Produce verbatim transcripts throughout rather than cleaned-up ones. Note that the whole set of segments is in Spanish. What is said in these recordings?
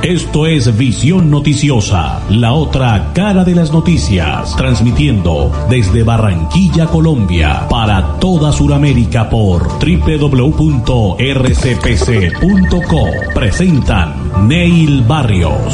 Esto es Visión Noticiosa, la otra cara de las noticias, transmitiendo desde Barranquilla, Colombia, para toda Sudamérica por doble u doble u doble u punto erre ce pe ce punto co. Presentan Neil Barrios.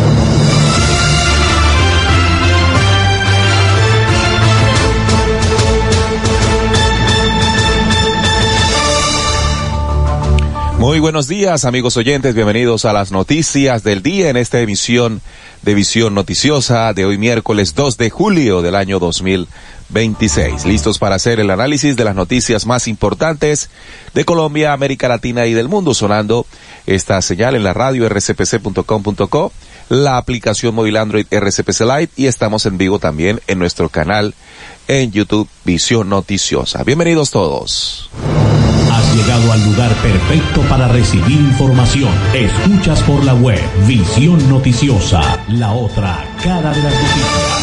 Muy buenos días, amigos oyentes, bienvenidos a las noticias del día en esta emisión de Visión Noticiosa de hoy miércoles dos de julio del año dos mil veintiséis. Listos para hacer el análisis de las noticias más importantes de Colombia, América Latina y del mundo, sonando esta señal en la radio erre ce pe ce punto com punto co, la aplicación móvil Android erre ce pe ce Lite y estamos en vivo también en nuestro canal en YouTube Visión Noticiosa. Bienvenidos todos. Has llegado al lugar perfecto para recibir información. Escuchas por la web Visión Noticiosa, la otra cara de las noticias.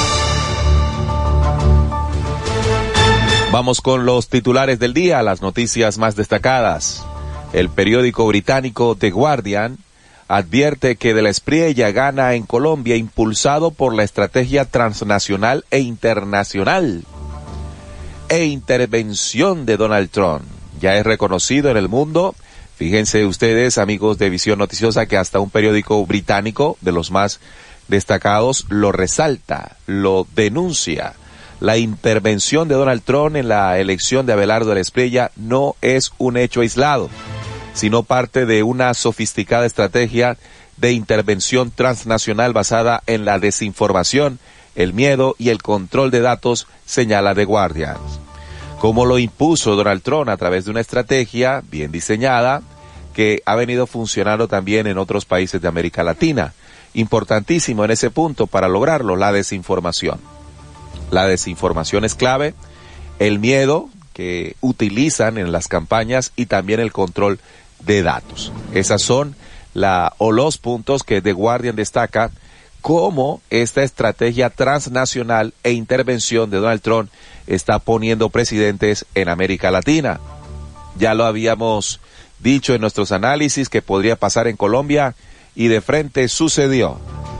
Vamos con los titulares del día, las noticias más destacadas. El periódico británico The Guardian advierte que de la Espriella gana en Colombia impulsado por la estrategia transnacional e internacional e intervención de Donald Trump. Ya es reconocido en el mundo. Fíjense ustedes, amigos de Visión Noticiosa, que hasta un periódico británico de los más destacados lo resalta, lo denuncia. La intervención de Donald Trump en la elección de Abelardo de la Espriella no es un hecho aislado, sino parte de una sofisticada estrategia de intervención transnacional basada en la desinformación, el miedo y el control de datos, señala The Guardian. Como lo impuso Donald Trump a través de una estrategia bien diseñada que ha venido funcionando también en otros países de América Latina. Importantísimo en ese punto para lograrlo, la desinformación. La desinformación es clave, el miedo que utilizan en las campañas y también el control de datos. Esas son la o los puntos que The Guardian destaca cómo esta estrategia transnacional e intervención de Donald Trump está poniendo presidentes en América Latina. Ya lo habíamos dicho en nuestros análisis que podría pasar en Colombia y de frente sucedió.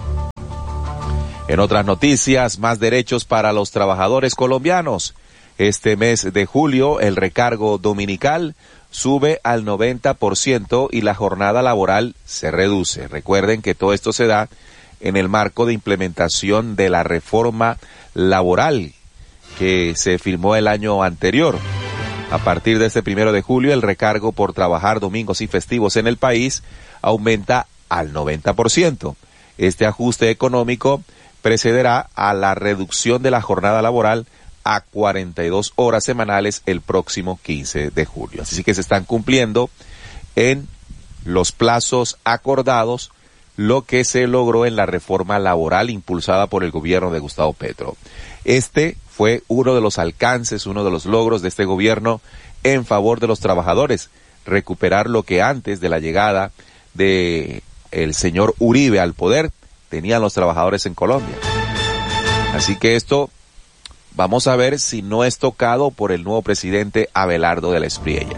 En otras noticias, más derechos para los trabajadores colombianos. Este mes de julio, el recargo dominical sube al noventa por ciento y la jornada laboral se reduce. Recuerden que todo esto se da en el marco de implementación de la reforma laboral que se firmó el año anterior. A partir de este primero de julio, el recargo por trabajar domingos y festivos en el país aumenta al noventa por ciento. Este ajuste económico precederá a la reducción de la jornada laboral a cuarenta y dos horas semanales el próximo quince de julio. Así que se están cumpliendo en los plazos acordados lo que se logró en la reforma laboral impulsada por el gobierno de Gustavo Petro. Este fue uno de los alcances, uno de los logros de este gobierno en favor de los trabajadores, recuperar lo que antes de la llegada de el señor Uribe al poder tenían los trabajadores en Colombia. Así que esto vamos a ver si no es tocado por el nuevo presidente Abelardo de la Espriella.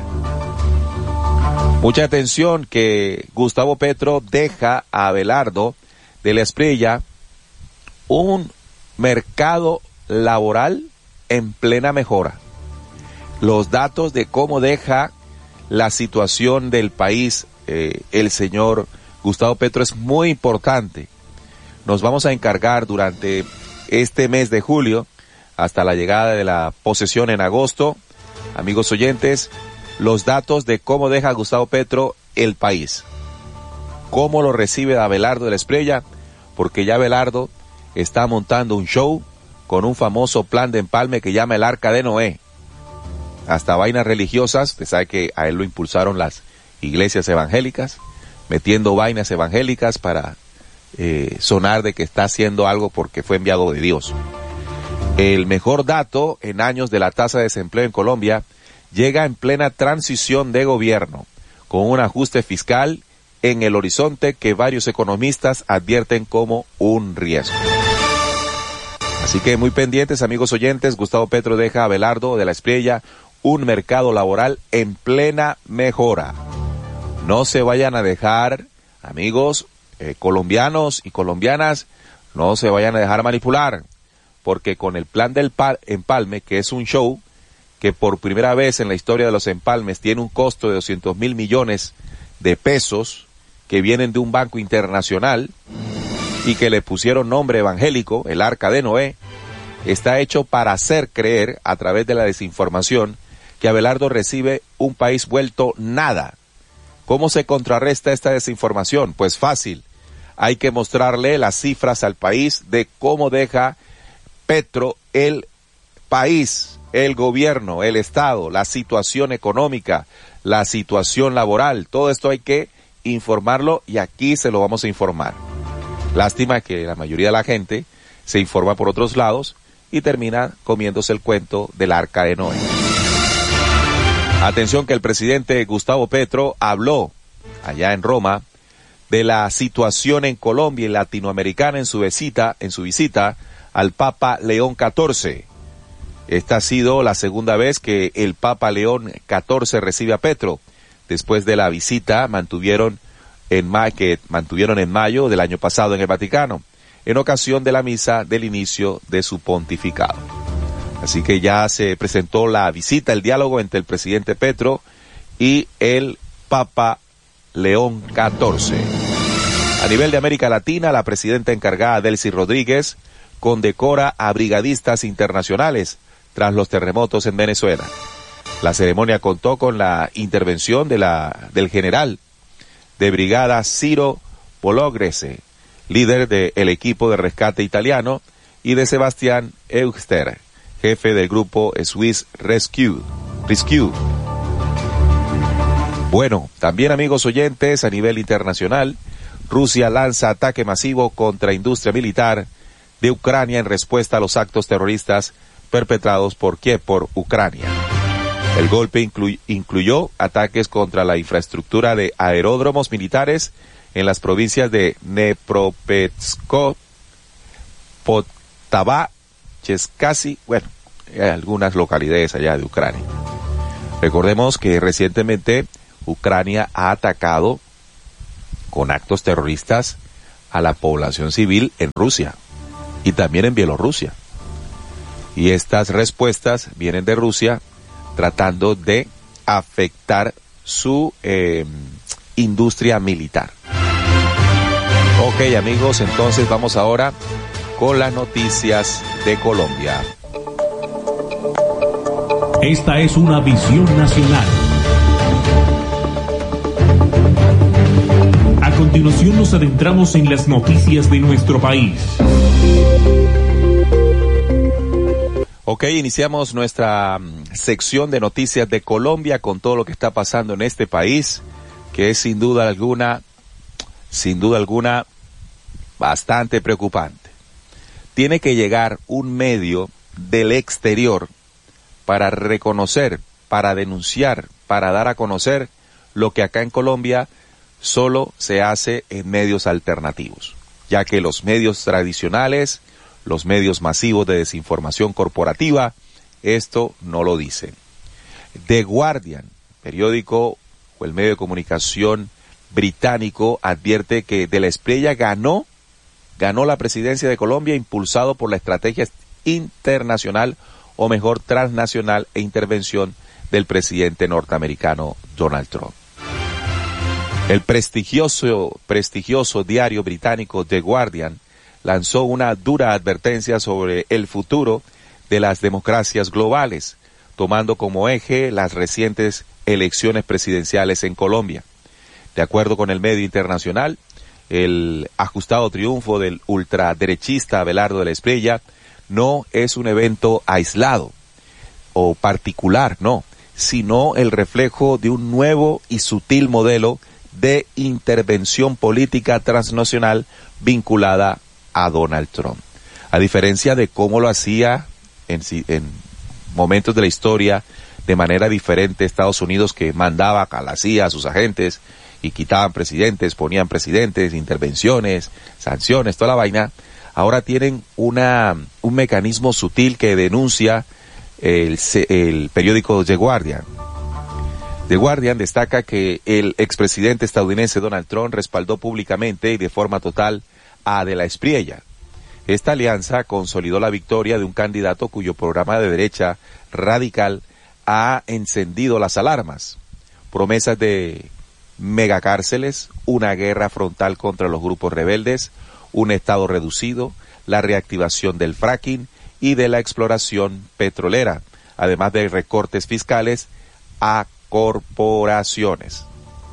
Mucha atención que Gustavo Petro deja a Abelardo de la Espriella un mercado laboral en plena mejora. Los datos de cómo deja la situación del país eh, el señor Gustavo Petro es muy importante. Nos vamos a encargar durante este mes de julio hasta la llegada de la posesión en agosto, amigos oyentes, los datos de cómo deja Gustavo Petro el país, cómo lo recibe Abelardo de la Espriella, porque ya Abelardo está montando un show con un famoso plan de empalme que llama el Arca de Noé. Hasta vainas religiosas, usted sabe que a él lo impulsaron las iglesias evangélicas, metiendo vainas evangélicas para eh, sonar de que está haciendo algo porque fue enviado de Dios. El mejor dato en años de la tasa de desempleo en Colombia llega en plena transición de gobierno, con un ajuste fiscal en el horizonte que varios economistas advierten como un riesgo. Así que muy pendientes, amigos oyentes, Gustavo Petro deja a Abelardo de la Espriella un mercado laboral en plena mejora. No se vayan a dejar, amigos, eh, colombianos y colombianas no se vayan a dejar manipular, porque con el plan del empalme, que es un show que por primera vez en la historia de los empalmes tiene un costo de doscientos mil millones de pesos que vienen de un banco internacional y que le pusieron nombre evangélico, el Arca de Noé, está hecho para hacer creer a través de la desinformación que Abelardo recibe un país vuelto nada. ¿Cómo se contrarresta esta desinformación? Pues fácil, hay que mostrarle las cifras al país de cómo deja Petro el país, el gobierno, el Estado, la situación económica, la situación laboral. Todo esto hay que informarlo y aquí se lo vamos a informar. Lástima que la mayoría de la gente se informa por otros lados y termina comiéndose el cuento del Arca de Noé. Atención que el presidente Gustavo Petro habló allá en Roma de la situación en Colombia y Latinoamericana en su visita, en su visita al Papa León catorce. Esta ha sido la segunda vez que el Papa León catorce recibe a Petro. Después de la visita mantuvieron en ma- que mantuvieron en mayo del año pasado en el Vaticano, en ocasión de la misa del inicio de su pontificado. Así que ya se presentó la visita, el diálogo entre el presidente Petro y el Papa León catorce. A nivel de América Latina, la presidenta encargada Delcy Rodríguez condecora a brigadistas internacionales tras los terremotos en Venezuela. La ceremonia contó con la intervención de la, del general de brigada Ciro Pologrese, líder del equipo de rescate italiano, y de Sebastián Euster, jefe del grupo Swiss Rescue. Rescue. Bueno, también amigos oyentes, a nivel internacional, Rusia lanza ataque masivo contra industria militar de Ucrania en respuesta a los actos terroristas perpetrados por Kiev por Ucrania. El golpe incluy, incluyó ataques contra la infraestructura de aeródromos militares en las provincias de Dnepropetrovsk, Poltava, Cherkasy, bueno, algunas localidades allá de Ucrania. Recordemos que recientemente Ucrania ha atacado con actos terroristas a la población civil en Rusia y también en Bielorrusia. Y estas respuestas vienen de Rusia tratando de afectar su eh, industria militar. Ok, amigos, entonces vamos ahora con las noticias de Colombia. Esta es una visión nacional. A continuación nos adentramos en las noticias de nuestro país. Ok, iniciamos nuestra sección de noticias de Colombia con todo lo que está pasando en este país, que es sin duda alguna, sin duda alguna, bastante preocupante. Tiene que llegar un medio del exterior para reconocer, para denunciar, para dar a conocer lo que acá en Colombia solo se hace en medios alternativos, ya que los medios tradicionales, los medios masivos de desinformación corporativa, esto no lo dicen. The Guardian, periódico o el medio de comunicación británico, advierte que De la Espriella ganó, ganó la presidencia de Colombia impulsado por la estrategia internacional, o mejor transnacional, e intervención del presidente norteamericano Donald Trump. El prestigioso, prestigioso diario británico The Guardian lanzó una dura advertencia sobre el futuro de las democracias globales, tomando como eje las recientes elecciones presidenciales en Colombia. De acuerdo con el medio internacional, el ajustado triunfo del ultraderechista Abelardo de la Espriella no es un evento aislado o particular, no, sino el reflejo de un nuevo y sutil modelo de intervención política transnacional vinculada a Donald Trump. A diferencia de cómo lo hacía en, en momentos de la historia de manera diferente Estados Unidos, que mandaba a la C I A a sus agentes y quitaban presidentes, ponían presidentes, intervenciones, sanciones, toda la vaina, ahora tienen una un mecanismo sutil que denuncia el, el periódico The Guardian. The Guardian destaca que el expresidente estadounidense Donald Trump respaldó públicamente y de forma total a De la Espriella. Esta alianza consolidó la victoria de un candidato cuyo programa de derecha radical ha encendido las alarmas. Promesas de megacárceles, una guerra frontal contra los grupos rebeldes, un estado reducido, la reactivación del fracking y de la exploración petrolera, además de recortes fiscales a corporaciones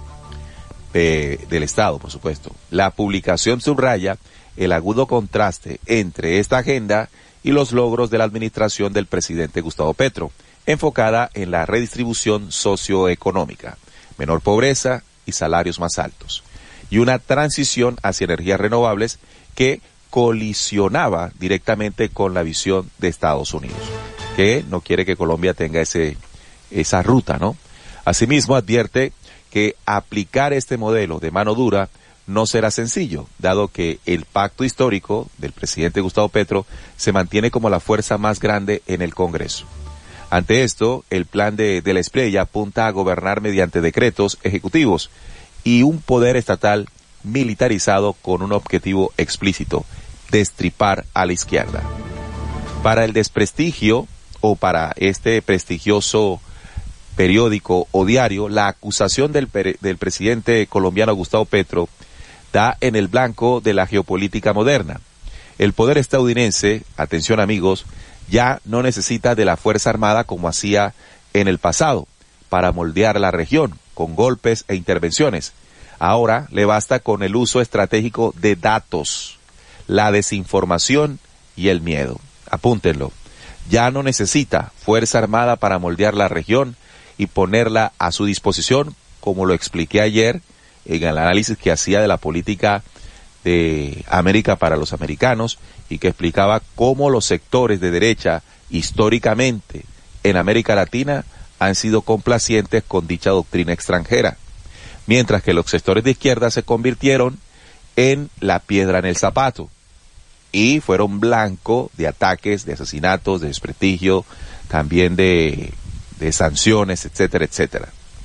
eh, del Estado, por supuesto. La publicación subraya el agudo contraste entre esta agenda y los logros de la administración del presidente Gustavo Petro, enfocada en la redistribución socioeconómica, menor pobreza y salarios más altos, y una transición hacia energías renovables que colisionaba directamente con la visión de Estados Unidos, que no quiere que Colombia tenga ese esa ruta, ¿no? Asimismo, advierte que aplicar este modelo de mano dura no será sencillo, dado que el pacto histórico del presidente Gustavo Petro se mantiene como la fuerza más grande en el Congreso. Ante esto, el plan de, de la Espriella apunta a gobernar mediante decretos ejecutivos y un poder estatal militarizado con un objetivo explícito: destripar a la izquierda. Para el desprestigio, o para este prestigioso periódico o diario, la acusación del, del presidente colombiano Gustavo Petro da en el blanco de la geopolítica moderna. El poder estadounidense, atención amigos, ya no necesita de la Fuerza Armada como hacía en el pasado para moldear la región con golpes e intervenciones. Ahora le basta con el uso estratégico de datos, la desinformación y el miedo. Apúntenlo. Ya no necesita Fuerza Armada para moldear la región y ponerla a su disposición, como lo expliqué ayer en el análisis que hacía de la política de América para los americanos, y que explicaba cómo los sectores de derecha históricamente en América Latina han sido complacientes con dicha doctrina extranjera, mientras que los sectores de izquierda se convirtieron en la piedra en el zapato y fueron blanco de ataques, de asesinatos, de desprestigio, también de, de sanciones, etcétera, etcétera.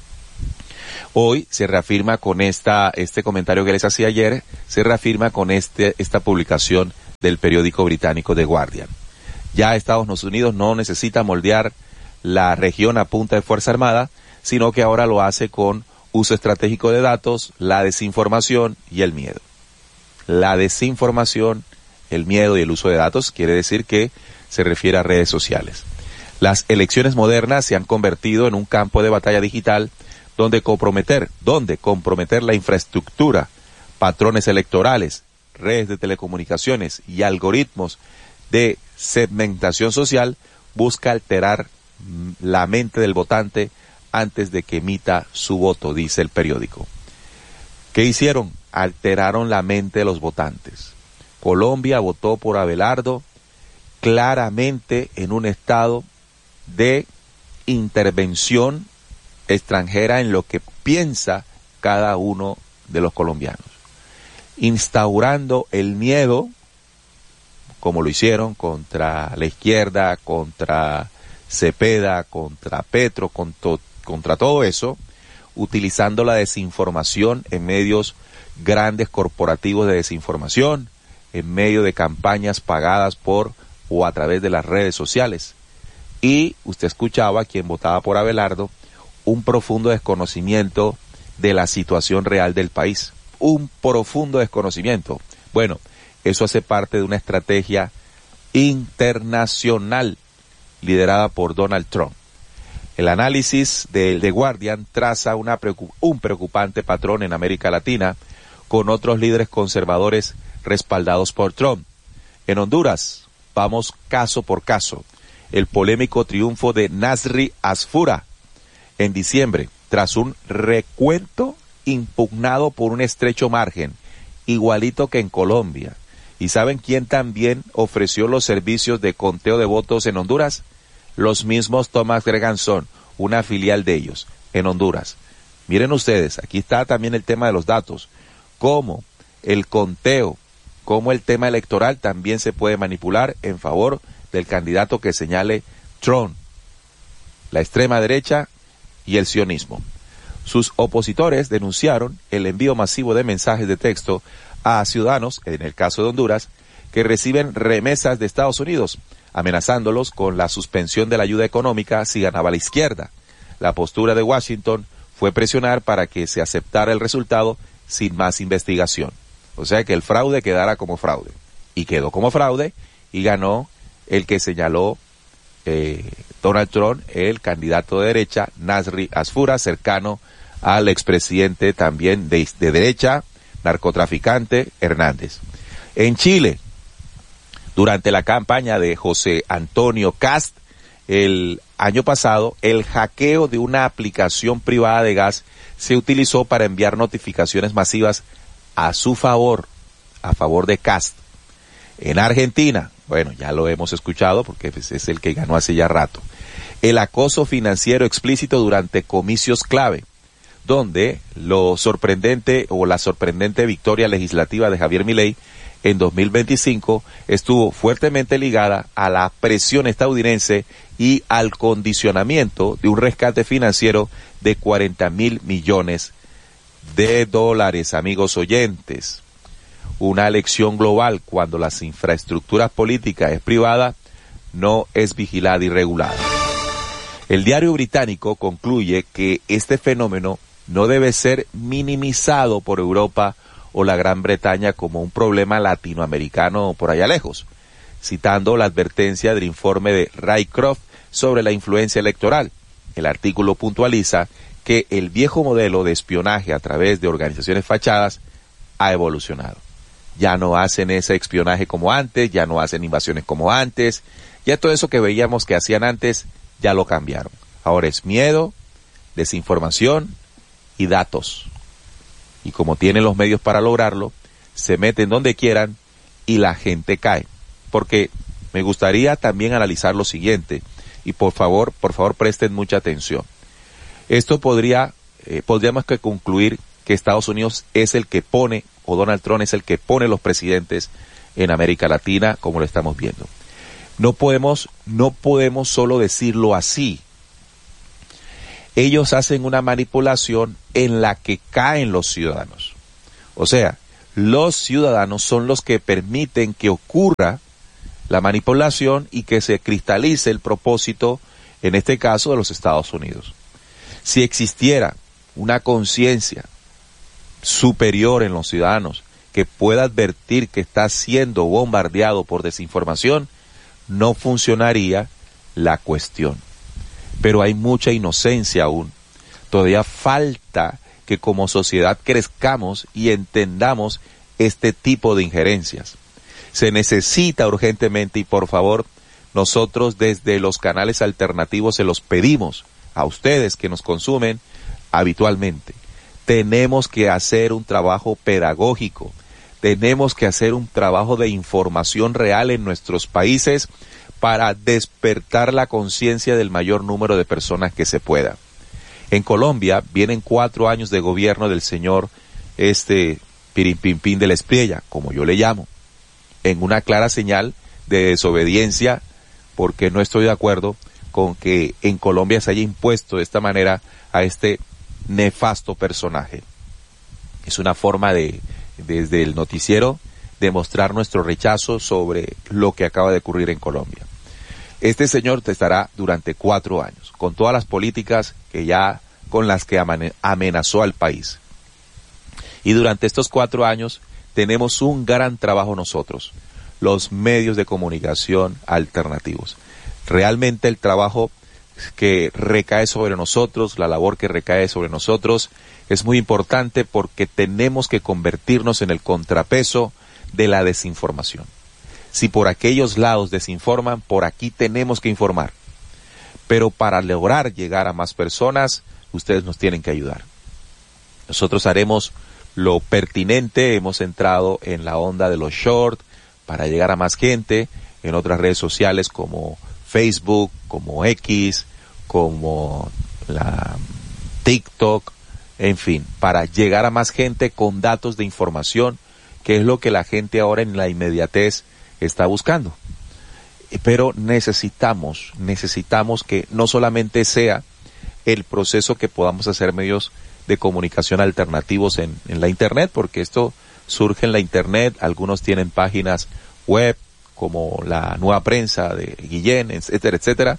Hoy se reafirma con esta este comentario que les hacía ayer, se reafirma con este esta publicación del periódico británico The Guardian. Ya Estados Unidos no necesita moldear la región a punta de Fuerza Armada, sino que ahora lo hace con uso estratégico de datos, la desinformación y el miedo. La desinformación, el miedo y el uso de datos quiere decir que se refiere a redes sociales. Las elecciones modernas se han convertido en un campo de batalla digital donde comprometer, donde comprometer la infraestructura, patrones electorales, redes de telecomunicaciones y algoritmos de segmentación social busca alterar la mente del votante antes de que emita su voto, dice el periódico. ¿Qué hicieron? Alteraron la mente de los votantes. Colombia votó por Abelardo claramente en un estado de intervención extranjera en lo que piensa cada uno de los colombianos, instaurando el miedo, como lo hicieron contra la izquierda, contra Cepeda, contra Petro, contra, contra todo eso, utilizando la desinformación en medios grandes corporativos de desinformación, en medio de campañas pagadas por o a través de las redes sociales. Y usted escuchaba a quien votaba por Abelardo un profundo desconocimiento de la situación real del país, un profundo desconocimiento. Bueno, eso hace parte de una estrategia internacional liderada por Donald Trump. El análisis de The Guardian traza una preocup- un preocupante patrón en América Latina con otros líderes conservadores respaldados por Trump. En Honduras, vamos caso por caso. El polémico triunfo de Nasri Asfura en diciembre, tras un recuento impugnado por un estrecho margen, igualito que en Colombia. ¿Y saben quién también ofreció los servicios de conteo de votos en Honduras? Los mismos Thomas Greganson, una filial de ellos, en Honduras. Miren ustedes, aquí está también el tema de los datos, cómo el conteo, cómo el tema electoral también se puede manipular en favor del candidato que señale Trump, la extrema derecha y el sionismo. Sus opositores denunciaron el envío masivo de mensajes de texto a ciudadanos, en el caso de Honduras, que reciben remesas de Estados Unidos, amenazándolos con la suspensión de la ayuda económica si ganaba la izquierda. La postura de Washington fue presionar para que se aceptara el resultado sin más investigación. O sea que el fraude quedara como fraude. Y quedó como fraude y ganó el que señaló eh, Donald Trump, el candidato de derecha, Nasri Asfura, cercano al expresidente también de, de derecha, narcotraficante Hernández. En Chile, durante la campaña de José Antonio Kast, el año pasado, el hackeo de una aplicación privada de gas se utilizó para enviar notificaciones masivas a su favor, a favor de Kast. En Argentina, bueno, ya lo hemos escuchado porque es el que ganó hace ya rato, el acoso financiero explícito durante comicios clave, donde lo sorprendente o la sorprendente victoria legislativa de Javier Milei en dos mil veinticinco estuvo fuertemente ligada a la presión estadounidense y al condicionamiento de un rescate financiero de cuarenta mil millones de dólares, amigos oyentes. Una lección global: cuando las infraestructuras políticas es privada, no es vigilada y regulada. El diario británico concluye que este fenómeno no debe ser minimizado por Europa o la Gran Bretaña como un problema latinoamericano por allá lejos, citando la advertencia del informe de Rycroft sobre la influencia electoral. El artículo puntualiza que el viejo modelo de espionaje a través de organizaciones fachadas ha evolucionado. Ya no hacen ese espionaje como antes, ya no hacen invasiones como antes, ya todo eso que veíamos que hacían antes, ya lo cambiaron. Ahora es miedo, desinformación y datos. Y como tienen los medios para lograrlo, se meten donde quieran y la gente cae. Porque me gustaría también analizar lo siguiente, y por favor, por favor presten mucha atención. Esto podría, eh, podríamos que concluir que Estados Unidos es el que pone, o Donald Trump es el que pone los presidentes en América Latina, como lo estamos viendo. No podemos, no podemos solo decirlo así. Ellos hacen una manipulación en la que caen los ciudadanos. O sea, los ciudadanos son los que permiten que ocurra la manipulación y que se cristalice el propósito, en este caso, de los Estados Unidos. Si existiera una conciencia superior en los ciudadanos que pueda advertir que está siendo bombardeado por desinformación, no funcionaría la cuestión. Pero hay mucha inocencia aún. Todavía falta que como sociedad crezcamos y entendamos este tipo de injerencias. Se necesita urgentemente, y por favor, nosotros desde los canales alternativos se los pedimos a ustedes que nos consumen habitualmente. Tenemos que hacer un trabajo pedagógico, tenemos que hacer un trabajo de información real en nuestros países para despertar la conciencia del mayor número de personas que se pueda. En Colombia vienen cuatro años de gobierno del señor este Pirimpimpín de la Espriella, como yo le llamo, en una clara señal de desobediencia, porque no estoy de acuerdo con que en Colombia se haya impuesto de esta manera a este nefasto personaje. Es una forma de, desde el noticiero, demostrar nuestro rechazo sobre lo que acaba de ocurrir en Colombia. Este señor estará durante cuatro años, con todas las políticas que ya, con las que amenazó al país. Y durante estos cuatro años tenemos un gran trabajo nosotros, los medios de comunicación alternativos. Realmente el trabajo que recae sobre nosotros, la labor que recae sobre nosotros, es muy importante porque tenemos que convertirnos en el contrapeso de la desinformación. Si por aquellos lados desinforman, por aquí tenemos que informar. Pero para lograr llegar a más personas, ustedes nos tienen que ayudar. Nosotros haremos lo pertinente, hemos entrado en la onda de los shorts para llegar a más gente, en otras redes sociales como Facebook, como X, como la TikTok, en fin, para llegar a más gente con datos de información, que es lo que la gente ahora en la inmediatez está buscando. Pero necesitamos, necesitamos que no solamente sea el proceso que podamos hacer medios de comunicación alternativos en, en la Internet, porque esto surge en la Internet. Algunos tienen páginas web, como la Nueva Prensa de Guillén, etcétera, etcétera.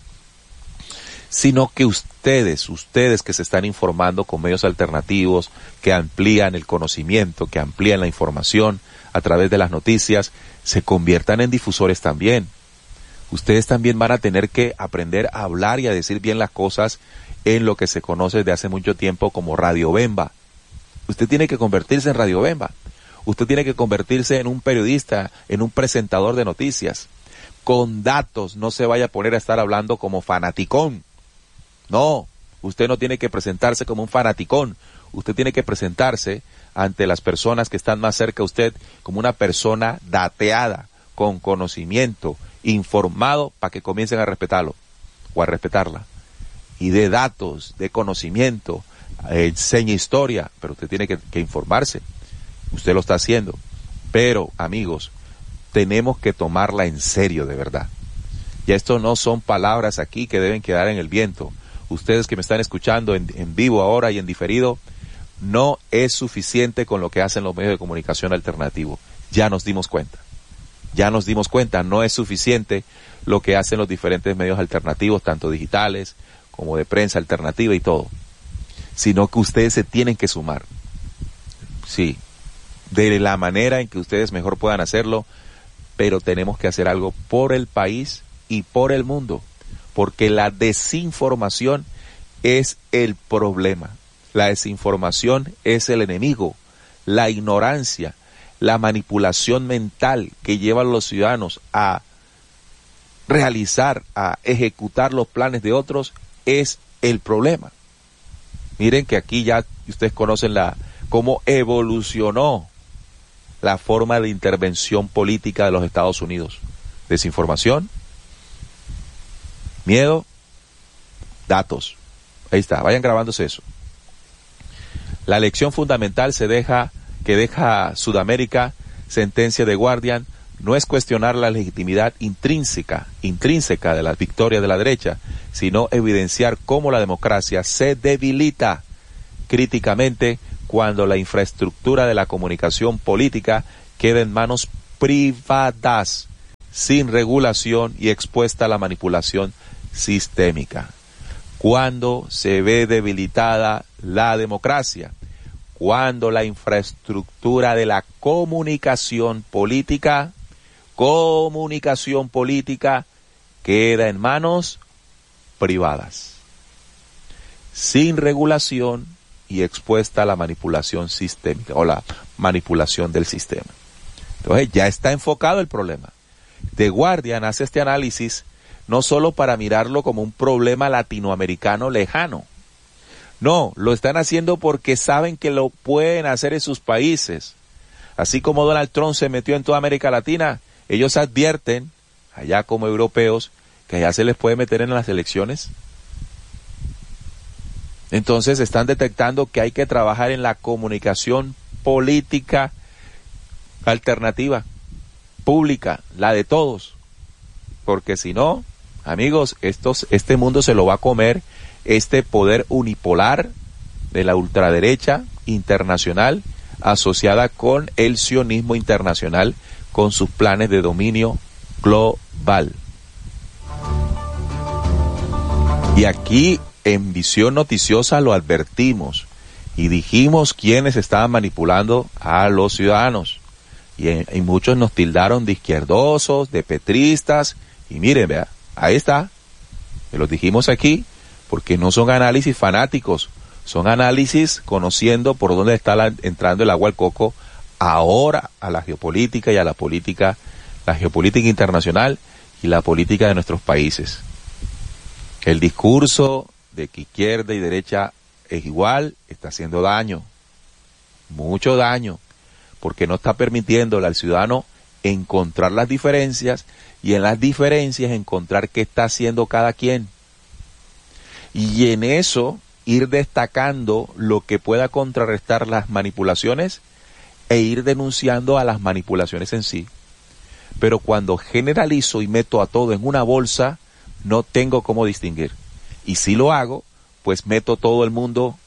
Sino que ustedes, ustedes que se están informando con medios alternativos, que amplían el conocimiento, que amplían la información a través de las noticias, se conviertan en difusores también. Ustedes también van a tener que aprender a hablar y a decir bien las cosas en lo que se conoce desde hace mucho tiempo como Radio Bemba. Usted tiene que convertirse en Radio Bemba. Usted tiene que convertirse en un periodista, en un presentador de noticias. Con datos, no se vaya a poner a estar hablando como fanaticón. No, usted no tiene que presentarse como un fanaticón. Usted tiene que presentarse ante las personas que están más cerca a usted como una persona dateada, con conocimiento, informado, para que comiencen a respetarlo o a respetarla. Y de datos, de conocimiento, eh, enseña historia, pero usted tiene que, que informarse. Usted lo está haciendo. Pero, amigos, tenemos que tomarla en serio, de verdad. Ya esto no son palabras aquí que deben quedar en el viento. Ustedes que me están escuchando en, en vivo ahora y en diferido, no es suficiente con lo que hacen los medios de comunicación alternativos. Ya nos dimos cuenta. Ya nos dimos cuenta, no es suficiente lo que hacen los diferentes medios alternativos, tanto digitales como de prensa alternativa y todo. Sino que ustedes se tienen que sumar. Sí, de la manera en que ustedes mejor puedan hacerlo, pero tenemos que hacer algo por el país y por el mundo. Porque la desinformación es el problema. La desinformación es el enemigo. La ignorancia, la manipulación mental que lleva a los ciudadanos a realizar, a ejecutar los planes de otros, es el problema. Miren que aquí ya ustedes conocen la cómo evolucionó la forma de intervención política de los Estados Unidos. Desinformación, miedo, datos. Ahí está, vayan grabándose eso. La lección fundamental se deja, que deja Sudamérica, sentencia de Guardian, no es cuestionar la legitimidad intrínseca, intrínseca de las victorias de la derecha, sino evidenciar cómo la democracia se debilita críticamente cuando la infraestructura de la comunicación política queda en manos privadas, sin regulación y expuesta a la manipulación sistémica. Cuando se ve debilitada la democracia, cuando la infraestructura de la comunicación política, comunicación política queda en manos privadas, sin regulación y expuesta a la manipulación sistémica o la manipulación del sistema. Entonces ya está enfocado el problema. The Guardian hace este análisis no solo para mirarlo como un problema latinoamericano lejano. No, lo están haciendo porque saben que lo pueden hacer en sus países. Así como Donald Trump se metió en toda América Latina, ellos advierten, allá como europeos, que allá se les puede meter en las elecciones. Entonces están detectando que hay que trabajar en la comunicación política alternativa, pública, la de todos. Porque si no, amigos, estos, este mundo se lo va a comer este poder unipolar de la ultraderecha internacional asociada con el sionismo internacional, con sus planes de dominio global. Y aquí en Visión Noticiosa lo advertimos y dijimos quiénes estaban manipulando a los ciudadanos. Y, y muchos nos tildaron de izquierdosos, de petristas, y miren, vea, ahí está, que los dijimos aquí, porque no son análisis fanáticos, son análisis conociendo por dónde está la, entrando el agua al coco ahora a la geopolítica y a la política, la geopolítica internacional y la política de nuestros países. El discurso de que izquierda y derecha es igual está haciendo daño, mucho daño, porque no está permitiéndole al ciudadano encontrar las diferencias y en las diferencias encontrar qué está haciendo cada quien. Y en eso ir destacando lo que pueda contrarrestar las manipulaciones e ir denunciando a las manipulaciones en sí. Pero cuando generalizo y meto a todo en una bolsa, no tengo cómo distinguir. Y si lo hago, pues meto todo el mundo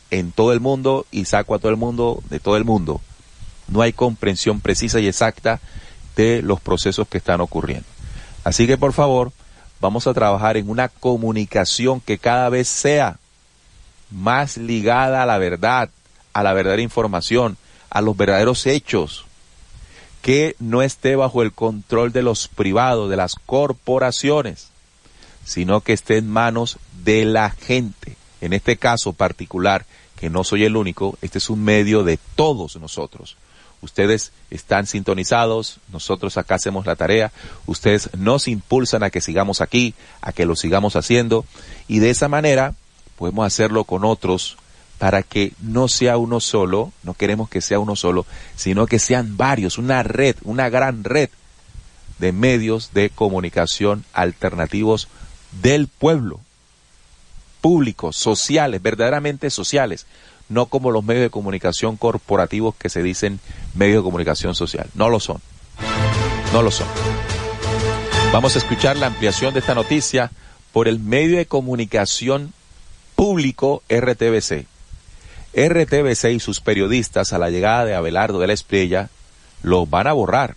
en todo el mundo y saco a todo el mundo de todo el mundo. No hay comprensión precisa y exacta de los procesos que están ocurriendo. Así que por favor, vamos a trabajar en una comunicación que cada vez sea más ligada a la verdad, a la verdadera información, a los verdaderos hechos, que no esté bajo el control de los privados, de las corporaciones, sino que esté en manos de la gente. En este caso particular, que no soy el único, este es un medio de todos nosotros. Ustedes están sintonizados, nosotros acá hacemos la tarea, ustedes nos impulsan a que sigamos aquí, a que lo sigamos haciendo, y de esa manera podemos hacerlo con otros para que no sea uno solo, no queremos que sea uno solo, sino que sean varios, una red, una gran red de medios de comunicación alternativos del pueblo, públicos, sociales, verdaderamente sociales, no como los medios de comunicación corporativos que se dicen medios de comunicación social. No lo son. No lo son. Vamos a escuchar la ampliación de esta noticia por el medio de comunicación público R T V C. R T V C y sus periodistas, a la llegada de Abelardo de la Espriella, los van a borrar.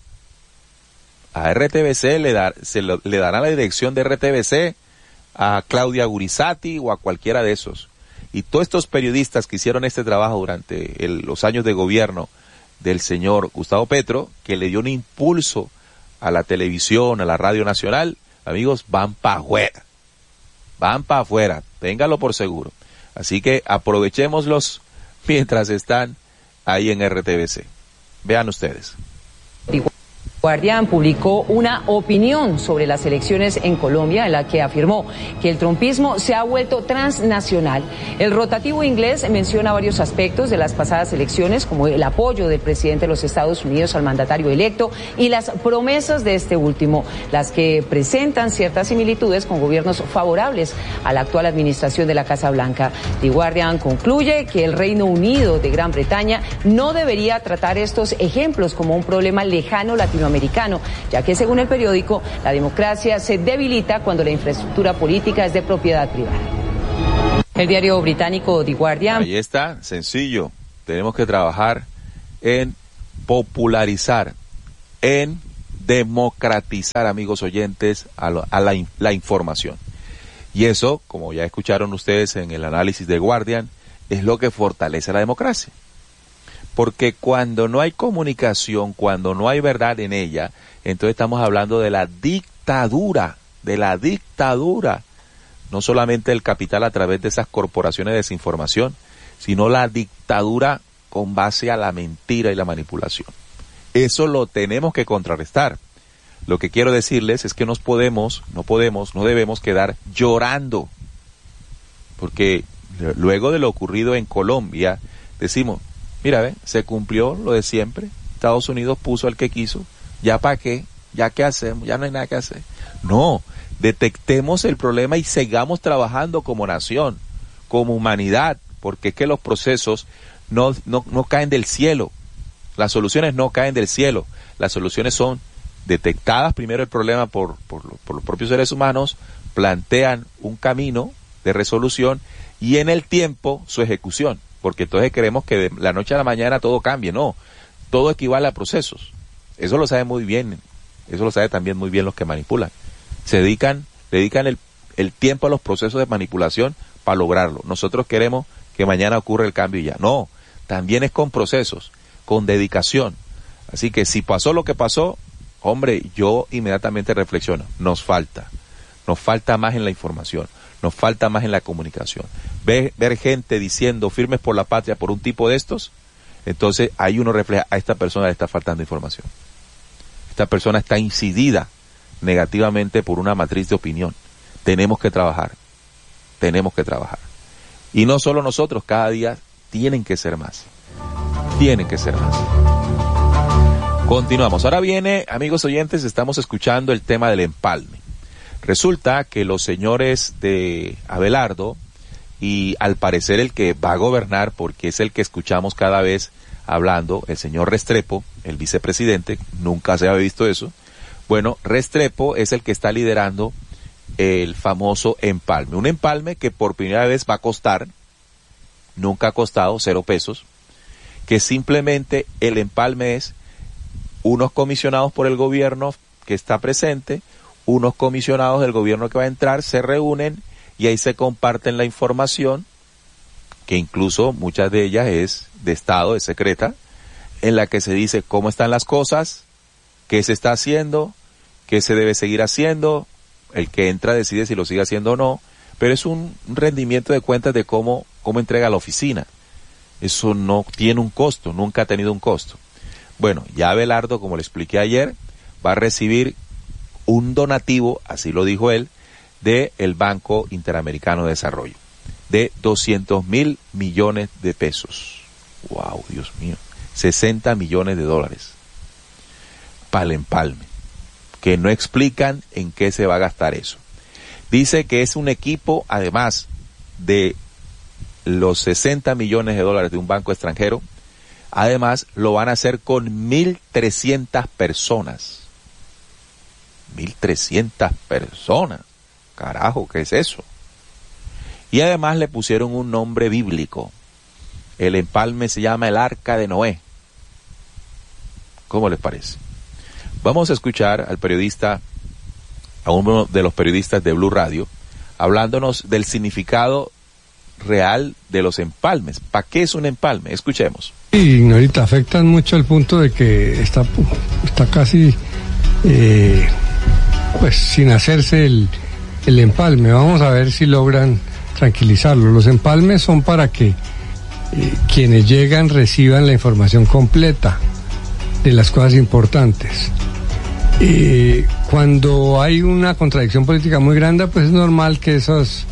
A R T V C le, da, se lo, le dará la dirección de R T V C a Claudia Gurizati o a cualquiera de esos. Y todos estos periodistas que hicieron este trabajo durante el, los años de gobierno del señor Gustavo Petro, que le dio un impulso a la televisión, a la radio nacional, amigos, van para afuera. Van para afuera, ténganlo por seguro. Así que aprovechémoslos mientras están ahí en R T V C. Vean ustedes. Guardian publicó una opinión sobre las elecciones en Colombia en la que afirmó que el trumpismo se ha vuelto transnacional. El rotativo inglés menciona varios aspectos de las pasadas elecciones, como el apoyo del presidente de los Estados Unidos al mandatario electo y las promesas de este último, las que presentan ciertas similitudes con gobiernos favorables a la actual administración de la Casa Blanca. The Guardian concluye que el Reino Unido de Gran Bretaña no debería tratar estos ejemplos como un problema lejano latinoamericano, americano, ya que según el periódico, la democracia se debilita cuando la infraestructura política es de propiedad privada. El diario británico The Guardian. Ahí está, sencillo. Tenemos que trabajar en popularizar, en democratizar, amigos oyentes, a, lo, a la, la información. Y eso, como ya escucharon ustedes en el análisis de Guardian, es lo que fortalece la democracia. Porque cuando no hay comunicación, cuando no hay verdad en ella, entonces estamos hablando de la dictadura, de la dictadura, no solamente del capital a través de esas corporaciones de desinformación, sino la dictadura con base a la mentira y la manipulación. Eso lo tenemos que contrarrestar. Lo que quiero decirles es que nos podemos, no podemos, no debemos quedar llorando, porque luego de lo ocurrido en Colombia, decimos, mira, ve, se cumplió lo de siempre. Estados Unidos puso al que quiso. ¿Ya para qué? ¿Ya qué hacemos? Ya no hay nada que hacer. No, detectemos el problema y sigamos trabajando como nación, como humanidad, porque es que los procesos no, no, no caen del cielo. Las soluciones no caen del cielo. Las soluciones son detectadas primero el problema por, por, por los propios seres humanos, plantean un camino de resolución y en el tiempo su ejecución. Porque entonces queremos que de la noche a la mañana todo cambie. No, todo equivale a procesos. Eso lo sabe muy bien, eso lo sabe también muy bien los que manipulan. Se dedican, dedican el, el tiempo a los procesos de manipulación para lograrlo. Nosotros queremos que mañana ocurra el cambio y ya. No, también es con procesos, con dedicación. Así que si pasó lo que pasó, hombre, yo inmediatamente reflexiono. Nos falta, nos falta más en la información. Nos falta más en la comunicación. Ver, ver gente diciendo firmes por la patria por un tipo de estos, entonces ahí uno refleja, a esta persona le está faltando información. Esta persona está incidida negativamente por una matriz de opinión. Tenemos que trabajar. Tenemos que trabajar. Y no solo nosotros, cada día tienen que ser más. Tienen que ser más. Continuamos. Ahora viene, amigos oyentes, estamos escuchando el tema del empalme. Resulta que los señores de Abelardo y al parecer el que va a gobernar, porque es el que escuchamos cada vez hablando, el señor Restrepo, el vicepresidente, nunca se había visto eso. Bueno, Restrepo es el que está liderando el famoso empalme. Un empalme que por primera vez va a costar nunca ha costado cero pesos, que simplemente el empalme es unos comisionados por el gobierno que está presente, unos comisionados del gobierno que va a entrar, se reúnen y ahí se comparten la información, que incluso muchas de ellas es de Estado, es secreta, en la que se dice cómo están las cosas, qué se está haciendo, qué se debe seguir haciendo, el que entra decide si lo sigue haciendo o no, pero es un rendimiento de cuentas de cómo, cómo entrega la oficina. Eso no tiene un costo, nunca ha tenido un costo. Bueno, ya Abelardo, como le expliqué ayer, va a recibir un donativo, así lo dijo él, de el Banco Interamericano de Desarrollo, de doscientos mil millones de pesos. Wow, Dios mío, sesenta millones de dólares para el empalme, que no explican en qué se va a gastar eso. Dice que es un equipo, además de los sesenta millones de dólares de un banco extranjero, además lo van a hacer con mil trescientas personas. mil trescientas personas. Carajo, ¿qué es eso? Y además le pusieron un nombre bíblico. El empalme se llama el Arca de Noé. ¿Cómo les parece? Vamos a escuchar al periodista, a uno de los periodistas de Blue Radio, hablándonos del significado real de los empalmes. ¿Para qué es un empalme? Escuchemos. Sí, Ignorita, afectan mucho al punto de que está, está casi eh, pues sin hacerse el, el empalme. Vamos a ver si logran tranquilizarlo. Los empalmes son para que eh, quienes llegan reciban la información completa de las cosas importantes. Eh, cuando hay una contradicción política muy grande, pues es normal que esos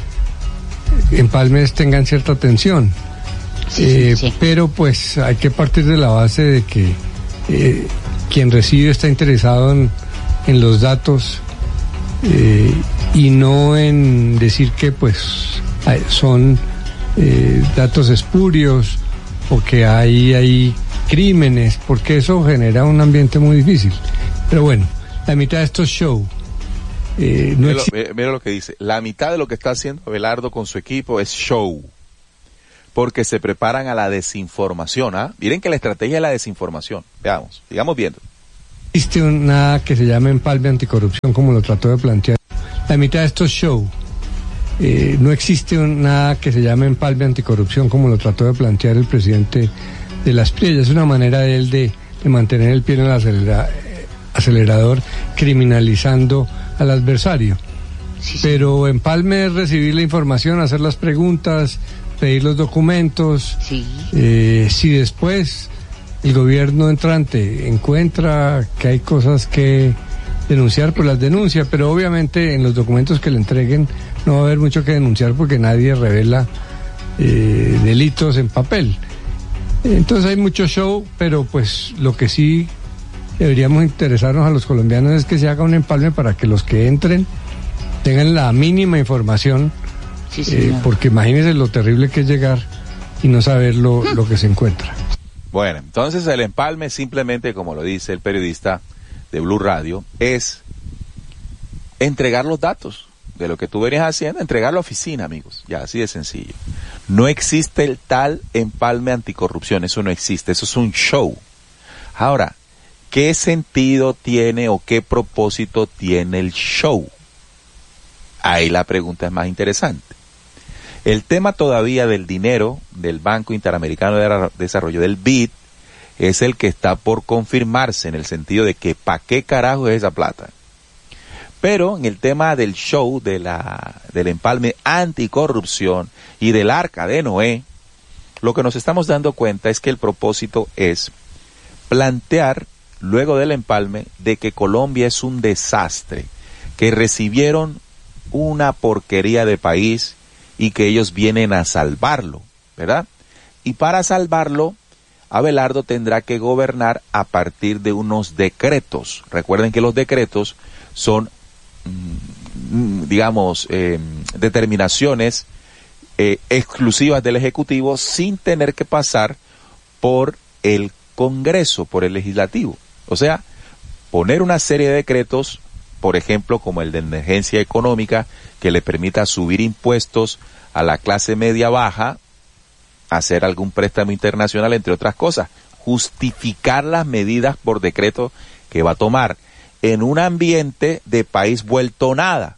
empalmes tengan cierta tensión. Sí, eh, sí, sí. Pero pues hay que partir de la base de que eh, quien recibe está interesado en, en los datos eh, y no en decir que pues hay, son eh, datos espurios o que hay, hay crímenes, porque eso genera un ambiente muy difícil. Pero bueno, la mitad de estos show. Eh, no mira, lo, mira lo que dice, la mitad de lo que está haciendo Abelardo con su equipo es show, porque se preparan a la desinformación. ¿Ah? Miren que la estrategia es la desinformación. Veamos, sigamos viendo. No existe nada que se llame empalme anticorrupción como lo trató de plantear. La mitad de estos show. Eh, no existe nada que se llame empalme anticorrupción como lo trató de plantear el presidente de las Priellas. Es una manera de él de, de mantener el pie en el acelera, acelerador, criminalizando al adversario. Sí, sí. Pero empalme es recibir la información, hacer las preguntas, pedir los documentos. Sí. Eh, si después el gobierno entrante encuentra que hay cosas que denunciar, pues las denuncia, pero obviamente en los documentos que le entreguen no va a haber mucho que denunciar porque nadie revela eh, delitos en papel. Entonces hay mucho show, pero pues lo que sí deberíamos interesarnos a los colombianos es que se haga un empalme para que los que entren tengan la mínima información, Sí, eh, porque imagínense lo terrible que es llegar y no saber lo, lo que se encuentra. Bueno, entonces el empalme simplemente, como lo dice el periodista de Blue Radio, es entregar los datos de lo que tú venías haciendo, entregar a la oficina, amigos, ya, así de sencillo. No existe el tal empalme anticorrupción, eso no existe, eso es un show. Ahora, ¿qué sentido tiene o qué propósito tiene el show? Ahí la pregunta es más interesante. El tema todavía del dinero del Banco Interamericano de Desarrollo, del B I D, es el que está por confirmarse en el sentido de que ¿para qué carajo es esa plata? Pero en el tema del show, de la, del empalme anticorrupción y del Arca de Noé, lo que nos estamos dando cuenta es que el propósito es plantear, luego del empalme, de que Colombia es un desastre, que recibieron una porquería de país y que ellos vienen a salvarlo, ¿verdad? Y para salvarlo, Abelardo tendrá que gobernar a partir de unos decretos. Recuerden que los decretos son, digamos, eh, determinaciones eh, exclusivas del Ejecutivo sin tener que pasar por el Congreso, por el Legislativo. O sea, poner una serie de decretos, por ejemplo, como el de emergencia económica, que le permita subir impuestos a la clase media baja, hacer algún préstamo internacional, entre otras cosas, justificar las medidas por decreto que va a tomar en un ambiente de país vuelto nada.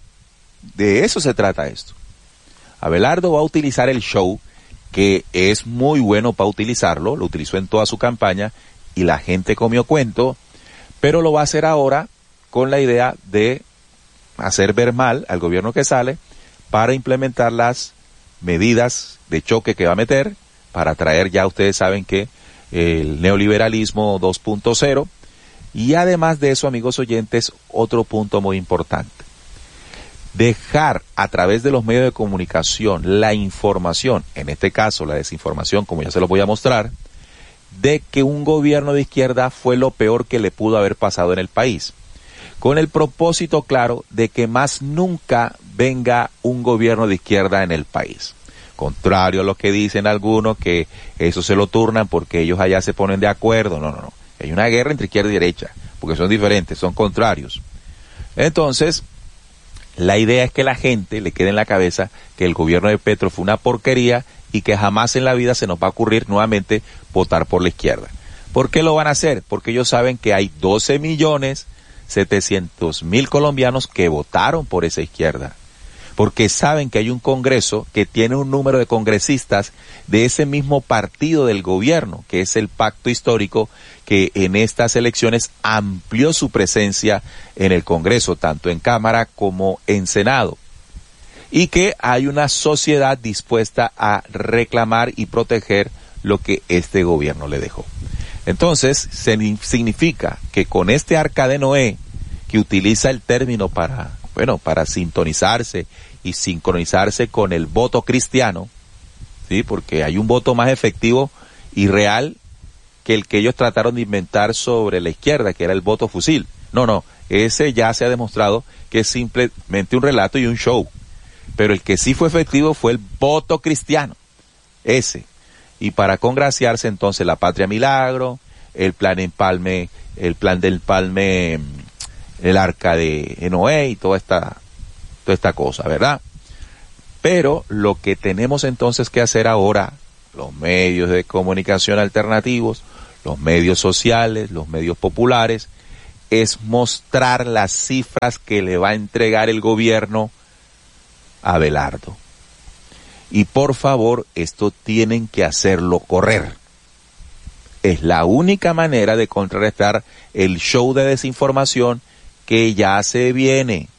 De eso se trata esto. Abelardo va a utilizar el show, que es muy bueno para utilizarlo, lo utilizó en toda su campaña y la gente comió cuento, pero lo va a hacer ahora con la idea de hacer ver mal al gobierno que sale para implementar las medidas de choque que va a meter para traer, ya ustedes saben que el neoliberalismo dos punto cero, y además de eso, amigos oyentes, otro punto muy importante. Dejar a través de los medios de comunicación la información, en este caso la desinformación, como ya se lo voy a mostrar, de que un gobierno de izquierda fue lo peor que le pudo haber pasado en el país, con el propósito claro de que más nunca venga un gobierno de izquierda en el país. Contrario a lo que dicen algunos, que eso se lo turnan porque ellos allá se ponen de acuerdo. No, no, no. Hay una guerra entre izquierda y derecha, porque son diferentes, son contrarios. Entonces, la idea es que la gente le quede en la cabeza que el gobierno de Petro fue una porquería y que jamás en la vida se nos va a ocurrir nuevamente votar por la izquierda. ¿Por qué lo van a hacer? Porque ellos saben que hay doce millones setecientos mil colombianos que votaron por esa izquierda. Porque saben que hay un Congreso que tiene un número de congresistas de ese mismo partido del gobierno, que es el Pacto Histórico, que en estas elecciones amplió su presencia en el Congreso, tanto en Cámara como en Senado. Y que hay una sociedad dispuesta a reclamar y proteger lo que este gobierno le dejó. Entonces, se, significa que con este Arca de Noé, que utiliza el término para, bueno, para sintonizarse y sincronizarse con el voto cristiano, sí, porque hay un voto más efectivo y real que el que ellos trataron de inventar sobre la izquierda, que era el voto fusil. No, no, ese ya se ha demostrado que es simplemente un relato y un show. Pero el que sí fue efectivo fue el voto cristiano, ese. Y para congraciarse entonces la Patria Milagro, el plan Empalme, el plan del Empalme, el Arca de Noé y toda esta toda esta cosa, ¿verdad? Pero lo que tenemos entonces que hacer ahora, los medios de comunicación alternativos, los medios sociales, los medios populares, es mostrar las cifras que le va a entregar el gobierno a Abelardo. Y por favor, esto tienen que hacerlo correr. Es la única manera de contrarrestar el show de desinformación que ya se viene.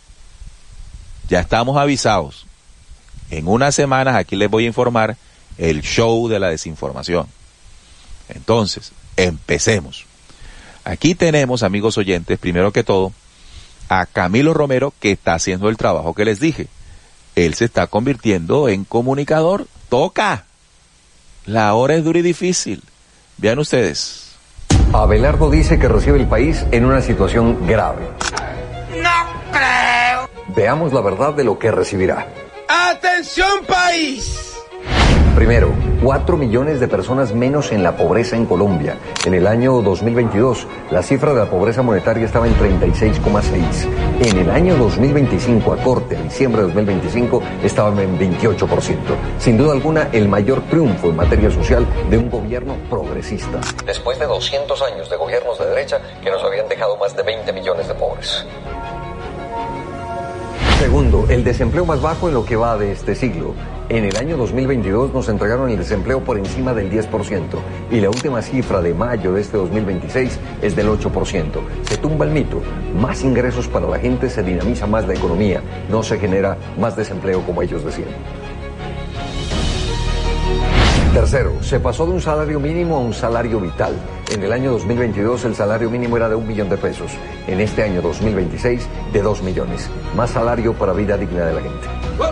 Ya estamos avisados. En unas semanas aquí les voy a informar el show de la desinformación. Entonces, empecemos. Aquí tenemos, amigos oyentes, primero que todo, a Camilo Romero, que está haciendo el trabajo que les dije. Él se está convirtiendo en comunicador. ¡Toca! La hora es dura y difícil. Vean ustedes. Abelardo dice que recibe el país en una situación grave. No creo. Veamos la verdad de lo que recibirá. ¡Atención, país! Primero, cuatro millones de personas menos en la pobreza en Colombia. En el año dos mil veintidós, la cifra de la pobreza monetaria estaba en treinta y seis coma seis. En el año dos mil veinticinco, a corte, a diciembre de dos mil veinticinco, estaba en veintiocho por ciento. Sin duda alguna, el mayor triunfo en materia social de un gobierno progresista. Después de doscientos años de gobiernos de derecha que nos habían dejado más de veinte millones de pobres. Segundo, el desempleo más bajo en lo que va de este siglo. En el año dos mil veintidós nos entregaron el desempleo por encima del diez por ciento y la última cifra de mayo de este dos mil veintiséis es del ocho por ciento. Se tumba el mito, más ingresos para la gente, se dinamiza más la economía, no se genera más desempleo como ellos decían. Tercero, se pasó de un salario mínimo a un salario vital. En el año dos mil veintidós el salario mínimo era de un millón de pesos. En este año dos mil veintiséis, de dos millones. Más salario para vida digna de la gente.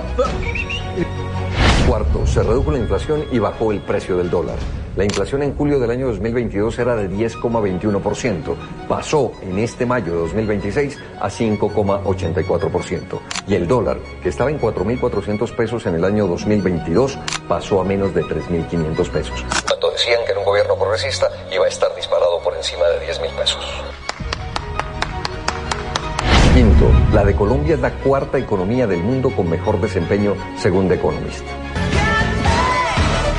Cuarto, se redujo la inflación y bajó el precio del dólar. La inflación en julio del año dos mil veintidós era de diez coma veintiuno por ciento. Pasó en este mayo de dos mil veintiséis a cinco coma ochenta y cuatro por ciento. Y el dólar, que estaba en cuatro mil cuatrocientos pesos en el año dos mil veintidós, pasó a menos de tres mil quinientos pesos. Tanto decían que en un gobierno progresista iba a estar disparado por encima de diez mil pesos. Quinto, la de Colombia es la cuarta economía del mundo con mejor desempeño según The Economist.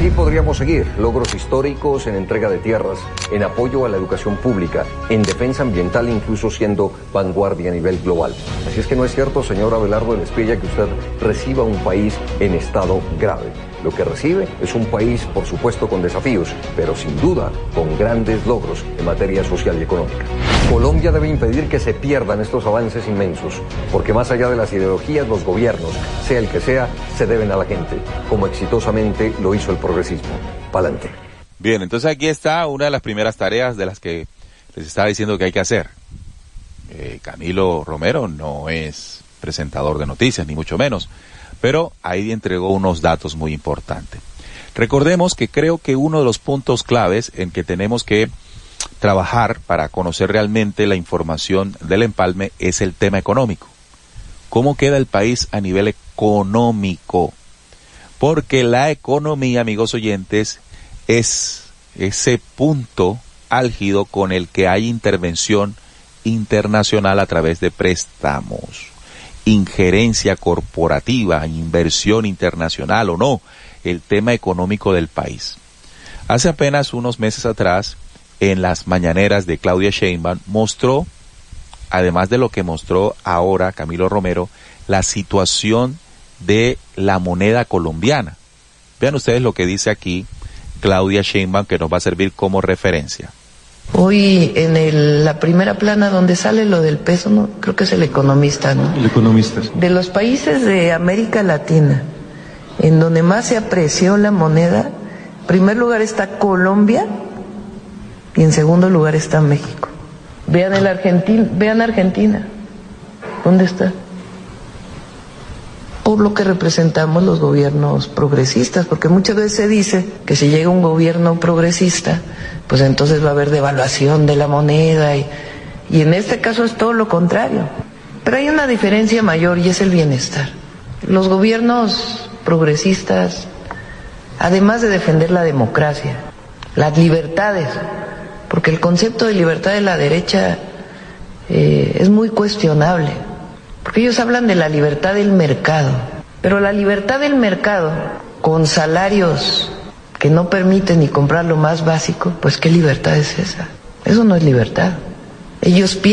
así podríamos seguir. Logros históricos en entrega de tierras, en apoyo a la educación pública, en defensa ambiental, incluso siendo vanguardia a nivel global. Así es que no es cierto, señor Abelardo de la Espriella, que usted reciba un país en estado grave. Lo que recibe es un país, por supuesto, con desafíos, pero sin duda con grandes logros en materia social y económica. Colombia debe impedir que se pierdan estos avances inmensos, porque más allá de las ideologías, los gobiernos, sea el que sea, se deben a la gente, como exitosamente lo hizo el progresismo. Pa'lante. Bien, entonces aquí está una de las primeras tareas de las que les estaba diciendo que hay que hacer. Eh, Camilo Romero no es presentador de noticias, ni mucho menos, pero ahí entregó unos datos muy importantes. Recordemos que creo que uno de los puntos claves en que tenemos que trabajar para conocer realmente la información del empalme es el tema económico. ¿Cómo queda el país a nivel económico? Porque la economía, amigos oyentes, es ese punto álgido con el que hay intervención internacional a través de préstamos, injerencia corporativa, inversión internacional o no, el tema económico del país. Hace apenas unos meses atrás, en las mañaneras de Claudia Sheinbaum, mostró, además de lo que mostró ahora Camilo Romero, la situación de la moneda colombiana. Vean ustedes lo que dice aquí Claudia Sheinbaum, que nos va a servir como referencia. Hoy en el, la primera plana donde sale lo del peso, no, creo que es el Economista, ¿no? El Economista. De los países de América Latina, en donde más se apreció la moneda, en primer lugar está Colombia y en segundo lugar está México. Vean el Argentina, vean Argentina, ¿dónde está? Por lo que representamos los gobiernos progresistas, porque muchas veces se dice que si llega un gobierno progresista, pues entonces va a haber devaluación de la moneda y, y en este caso es todo lo contrario. Pero hay una diferencia mayor y es el bienestar. Los gobiernos progresistas, además de defender la democracia, las libertades, porque el concepto de libertad de la derecha eh, es muy cuestionable, porque ellos hablan de la libertad del mercado, pero la libertad del mercado con salarios que no permiten ni comprar lo más básico, pues ¿qué libertad es esa? Eso no es libertad. Ellos piensan